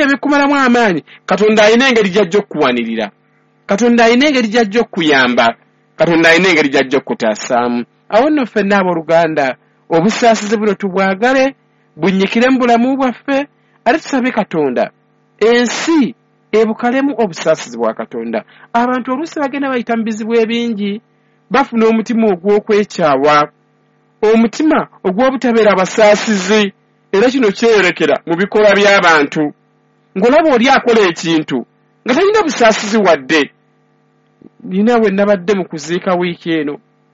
bikumalamu amaanyi Katonda alina engeri gy'ajja okuwanirira Katonda alina engeri gy'ajja okuyamba Katonda alina engeri gy'ajja okutaasaamu awo nno ffenna abooluganda obusaasizi buno tubwagale bunnyikire mu bulamu bwaffe ate tusabe Katonda ensi ebukalemu obusaasizi bwa Katonda abantu oluusi bagenda bayita mu bizibu ebingi bafuna omutima ogw'okwekyawa omutima ogw'obutabeera abasaasizi era kino kyerekera mu bikolwa by'abantu ng'olaba oli akola ekintu nga talina busaasizi wadde nina we nabadde mu kuziika wiiki eno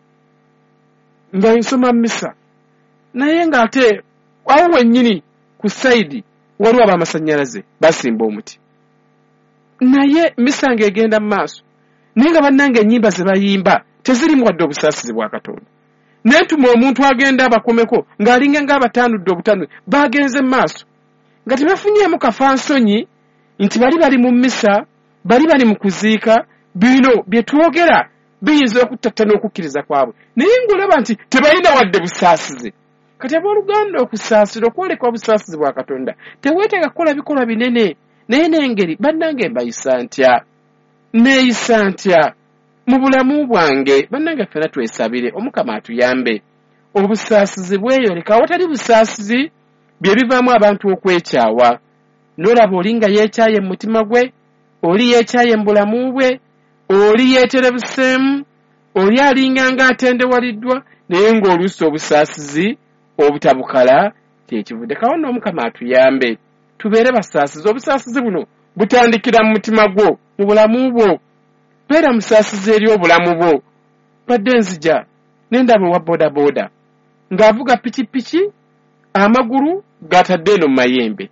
nga nsoma mmisa naye ng'ate awo wennyini ku sayidi waliwo ab'amasannyalaze basimba omuti naye mmisa ng'egenda mu maaso naye nga bannange ennyimba ze bayimba tezirimu wadde obusaasizi bwa Katonda nentuma omuntu agenda abakomeko ng'alinga ng'abataanudde obutanwe bagenze mu maaso nga tebafunyeemu kafansonyi nti bali mu mmisa bali mu kuziika bino bye twogera biyinza okutatta n'okukkiriza kwabwe naye ng'olaba nti tebalina wadde busaasizi kati abooluganda okusaasira okwoleka obusaasizi bwa Katonda teweetaaga kukola bikolwa binene naye n'engeri bannange mbayisa ntya neeyisa ntya mu bulamu bwange bannange ffena twesabire Omukama atuyambe obusaasizi bweyoleka awatali busaasizi bye bivaamu abantu okwekyawa n'olaba oli nga yeekyaye mu mutima gwe oli yeekyaye mu bulamu bwe oli yeeterebuseemu oli alinga ng'atendewaliddwa naye ng'oluusi obusaasizi obutabukala kyekivudde kawo n'Omukama atuyambe tubeere basaasizi obusaasizi buno butandikira mu mutima gwo mu bulamu bwo beera musaasizi eri obulamu bwo badde nzija n'endaba wa boodabooda ng'avuga pikipiki amagulu gatadde eno mu mayembe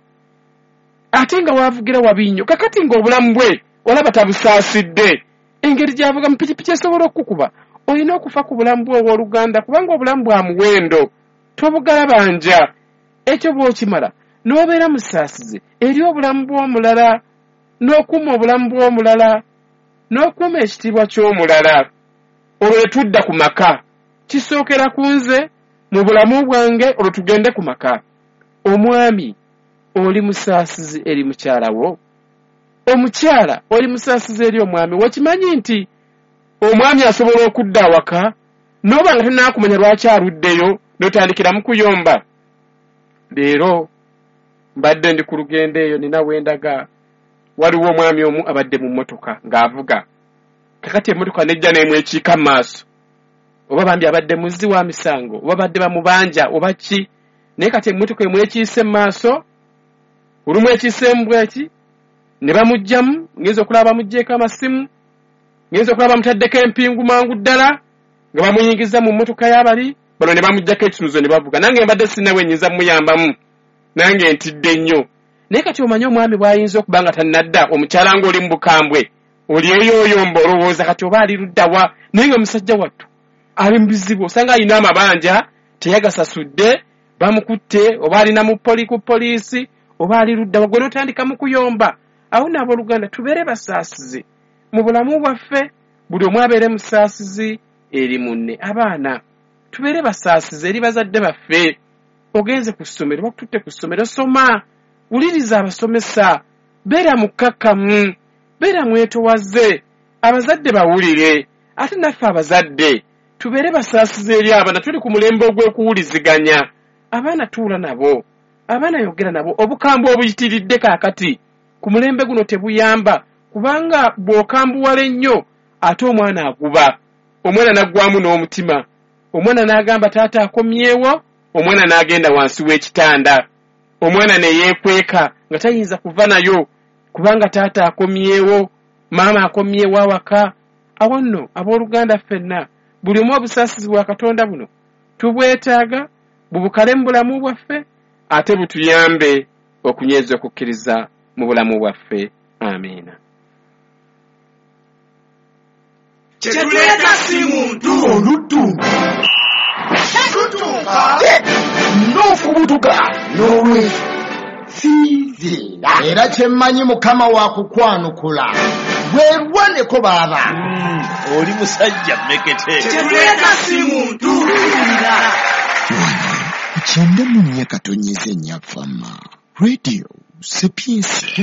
ate nga waavugira wabi nnyo kakati ng'obulamu bwe olaba tabusaasidde engeri gy'avuga mu pikipiki esobola okukuba olina okufa ku bulamu bwe obw'oluganda kubanga obulamu bwa muwendo tobugalabanja ekyo bw'okimala n'obeera musaasizi eri obulamu bw'omulala n'okuuma obulamu bw'omulala n'okuuma ekitiibwa ky'omulala olwo letudda ku maka kisookera ku nze mu bulamu bwange olwo tugende ku maka omwami oli musaasizi eri mukyala wo omukyala oli musaasizi eri omwami wakimanyi nti omwami asobola okudda awaka n'oba nga tannaakumanya lwaki aluddeyo n'otandikira mu kuyomba leero mbadde ndi ku lugendo eyo nina wendaga waliwo omwami omu abadde mu mmotoka ng'avuga kakati emmotoka nejja n'emwekiika mu maaso oba bambi abadde muzzi wa misango oba badde bamubanja oba ki naye kati emmotoka emwekiise mu maaso olumu ekiiseemu bweki ne bamuggyamu ngenza okulaba bamuggyeko amasimu ngenza okulaba bamutaddeko empingu mangu ddala nga bamuyingiza mu mmotoka y'abali bano ne bamuggyako ekitunuzo ne bavuga nange mbadde sinnawe nnyinza muyambamu nange ntidde nnyo naye kati omanyi omwami bw'ayinza okuba nga tannadda omukyala ng'oli mu bukambwe oli eyoyomba olowooza kati oba ali luddawa naye nga omusajja wattu ali mu bizibu osanga alina amabanja teyagasasudde bamukutte oba alina ku poliisi oba ali luddawa gwe n'otandika mu kuyomba awo n'abooluganda tubeere basaasizi mu bulamu bwaffe buli omu abeere musaasizi eri munne abaana tubeere basaasizi eri bazadde baffe ogenze ku ssomero bakututte ku ssomero soma wuliriza abasomesa beera mukkakkamu beera mwetowaze abazadde bawulire ate naffe abazadde tubeere basaasizi eri abaana tuli ku mulembe ogw'okuwuliziganya abaana tuula nabo abaana yogera nabo obukambwe obuyitiridde kaakati ku mulembe guno tebuyamba kubanga bw'okambuwala ennyo ate omwana aguba omwana naggwamu n'omutima omwana n'agamba taata akomyewo omwana n'agenda wansi w'ekitanda omwana ne yeekweka nga tayinza kuva nayo kubanga taata akomyewo maama akomyewo awaka awo nno abooluganda ffenna buli omu obusaasizi bwa Katonda buno tubwetaaga bubukale mu bulamu bwaffe ate butuyambe okunyweza okukkiriza mu bulamu bwaffe amiina kyetuleeta si muntu oluddu tutuuka n'ofubutuka n'olwezo siizira era kyemmanyi Mukama wakukwanukula bwerwaneko baaba oli musajja mmekete kyetuleeta si muntu Icyenda mu myaka tonyeze nyavama Radio Sapiensi